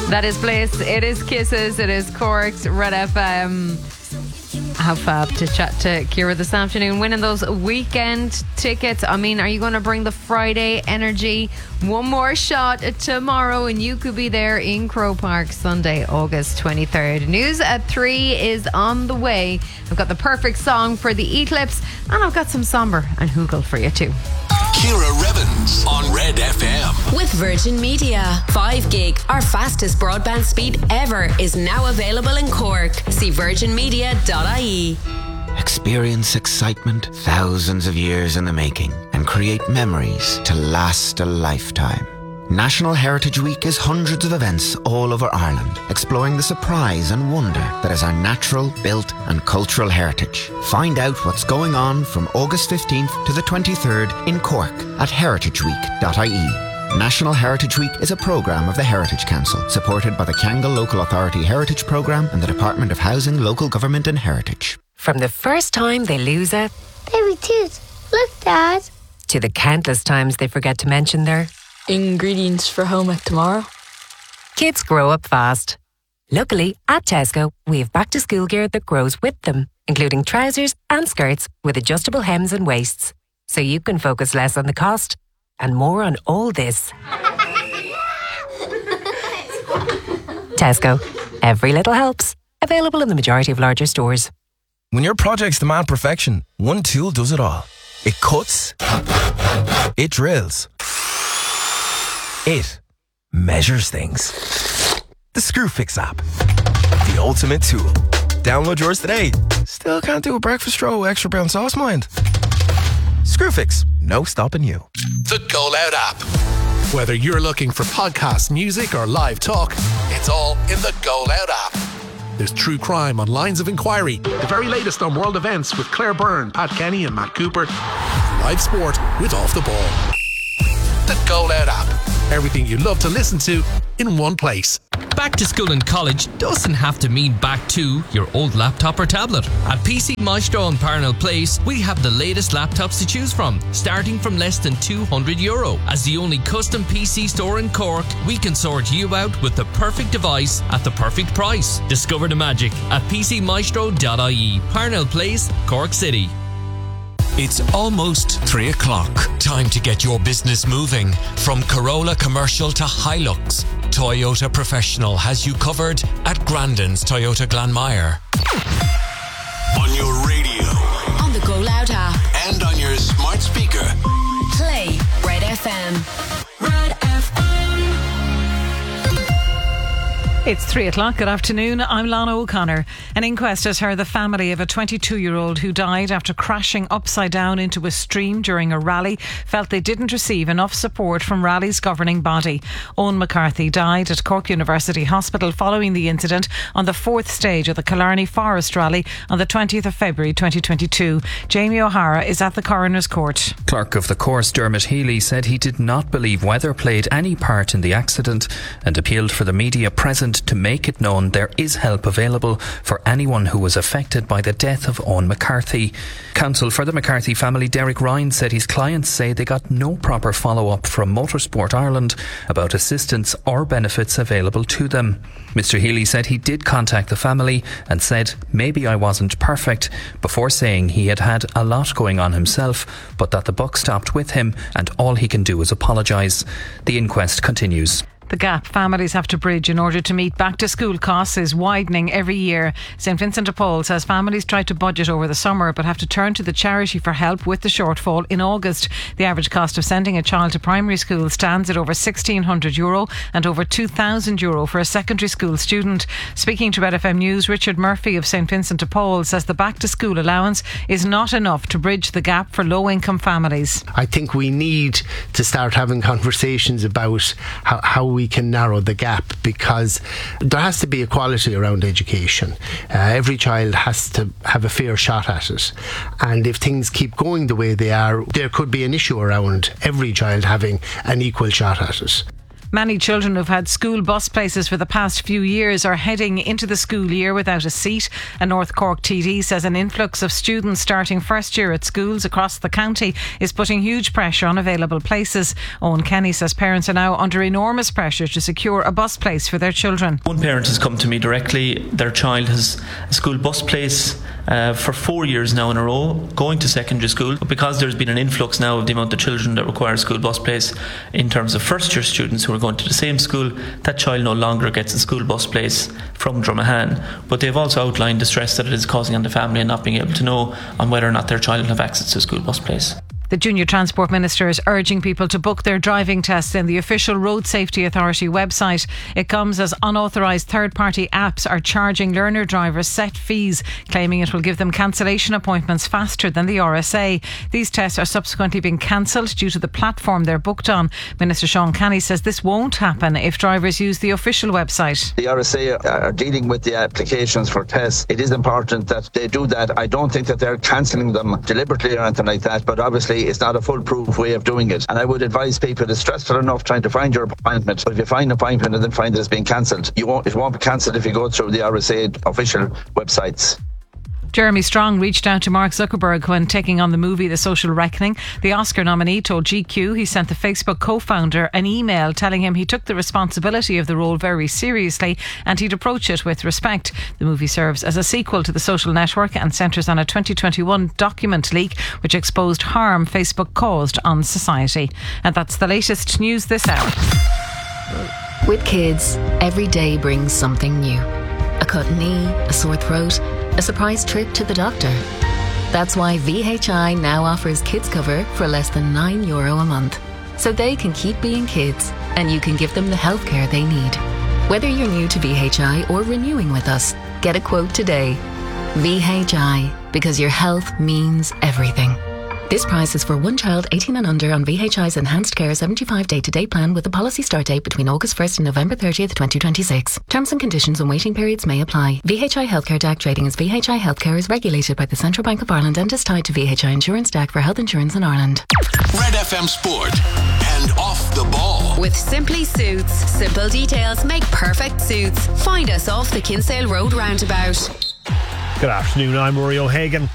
That is Bliss. It is Kisses. It is Cork's Red FM. How fab to chat to Ciara this afternoon, winning those weekend tickets. I mean, are you going to bring the Friday energy? One more shot tomorrow and you could be there in Croke Park Sunday, August 23rd. News at 3 is on the way. I've got the perfect song for the Eclipse and I've got some Somber and Hoogle for you too. Ciara Revens on Red FM. With Virgin Media. 5 gig, our fastest broadband speed ever, is now available in Cork. See virginmedia.ie. Experience excitement thousands of years in the making and create memories to last a lifetime. National Heritage Week is hundreds of events all over Ireland, exploring the surprise and wonder that is our natural, built and cultural heritage. Find out what's going on from August 15th to the 23rd in Cork at heritageweek.ie. National Heritage Week is a programme of the Heritage Council, supported by the Kangol Local Authority Heritage Programme and the Department of Housing, Local Government and Heritage. From the first time they lose a baby tooth, look, Dad, to the countless times they forget to mention their ingredients for home ec tomorrow. Kids grow up fast. Luckily, at Tesco, we have back to school gear that grows with them, including trousers and skirts with adjustable hems and waists. So you can focus less on the cost and more on all this. Tesco. Every little helps. Available in the majority of larger stores. When your projects demand perfection, one tool does it all. It cuts. It drills. It measures things. The Screwfix app. The ultimate tool. Download yours today. Still can't do a breakfast roll with extra brown sauce, mind? Screwfix. No stopping you. The Go Loud app. Whether you're looking for podcasts, music or live talk, it's all in the Go Loud app. There's true crime on Lines of Inquiry, the very latest on world events with Claire Byrne, Pat Kenny and Matt Cooper, live sport with Off the Ball. The Go Loud app. Everything you love to listen to in one place. Back to school and college doesn't have to mean back to your old laptop or tablet. At PC Maestro in Parnell Place, we have the latest laptops to choose from, starting from less than €200. As the only custom PC store in Cork, we can sort you out with the perfect device at the perfect price. Discover the magic at pcmaestro.ie. Parnell Place, Cork City. It's almost 3 o'clock. Time to get your business moving. From Corolla Commercial to Hilux, Toyota Professional has you covered at Grandin's Toyota Glanmire. On your radio. On the Go Loud app. And on your smart speaker. Play Red FM. Red FM. It's 3 o'clock. Good afternoon. I'm Lana O'Connor. An inquest has heard the family of a 22-year-old who died after crashing upside down into a stream during a rally felt they didn't receive enough support from rally's governing body. Owen McCarthy died at Cork University Hospital following the incident on the 4th stage of the Killarney Forest Rally on the 20th of February 2022. Jamie O'Hara is at the Coroner's Court. Clerk of the course Dermot Healy said he did not believe weather played any part in the accident and appealed for the media present to make it known there is help available for anyone who was affected by the death of Owen McCarthy. Counsel for the McCarthy family, Derek Ryan, said his clients say they got no proper follow-up from Motorsport Ireland about assistance or benefits available to them. Mr. Healy said he did contact the family and said, "Maybe I wasn't perfect," before saying he had had a lot going on himself, but that the buck stopped with him and all he can do is apologise. The inquest continues. The gap families have to bridge in order to meet back to school costs is widening every year. St Vincent de Paul says families try to budget over the summer but have to turn to the charity for help with the shortfall in August. The average cost of sending a child to primary school stands at over €1,600 and over €2,000 for a secondary school student. Speaking to Red FM News, Richard Murphy of St Vincent de Paul says the back to school allowance is not enough to bridge the gap for low income families. I think we need to start having conversations about how we can narrow the gap, because there has to be equality around education. Every child has to have a fair shot at it, and if things keep going the way they are, there could be an issue around every child having an equal shot at it. Many children who've had school bus places for the past few years are heading into the school year without a seat. A North Cork TD says an influx of students starting first year at schools across the county is putting huge pressure on available places. Owen Kenny says parents are now under enormous pressure to secure a bus place for their children. One parent has come to me directly. Their child has a school bus place for 4 years now in a row, going to secondary school. But because there's been an influx now of the amount of children that require a school bus place in terms of first year students who are going to the same school, that child no longer gets a school bus place from Dromahane. But they've also outlined the stress that it is causing on the family and not being able to know on whether or not their child will have access to a school bus place. The Junior Transport Minister is urging people to book their driving tests in the official Road Safety Authority website. It comes as unauthorised third-party apps are charging learner drivers set fees, claiming it will give them cancellation appointments faster than the RSA. These tests are subsequently being cancelled due to the platform they're booked on. Minister Sean Canny says this won't happen if drivers use the official website. The RSA are dealing with the applications for tests. It is important that they do that. I don't think that they're cancelling them deliberately or anything like that, but obviously it's not a foolproof way of doing it. And I would advise people, it's stressful enough trying to find your appointment, but if you find an appointment and then find that it's been cancelled, it won't be cancelled if you go through the RSA official websites. Jeremy Strong reached out to Mark Zuckerberg when taking on the movie The Social Reckoning. The Oscar nominee told GQ he sent the Facebook co-founder an email telling him he took the responsibility of the role very seriously and he'd approach it with respect. The movie serves as a sequel to The Social Network and centres on a 2021 document leak which exposed harm Facebook caused on society. And that's the latest news this hour. With kids, every day brings something new. A cut knee, a sore throat, a surprise trip to the doctor. That's why VHI now offers kids cover for less than €9 a month. So they can keep being kids and you can give them the healthcare they need. Whether you're new to VHI or renewing with us, get a quote today. VHI, because your health means everything. This price is for one child 18 and under on VHI's Enhanced Care 75 day-to-day plan with a policy start date between August 1st and November 30th, 2026. Terms and conditions and waiting periods may apply. VHI Healthcare DAC trading as VHI Healthcare is regulated by the Central Bank of Ireland and is tied to VHI Insurance DAC for health insurance in Ireland. Red FM Sport and Off the Ball. With Simply Suits. Simple details make perfect suits. Find us off the Kinsale Road roundabout. Good afternoon, I'm Rory O'Hagan.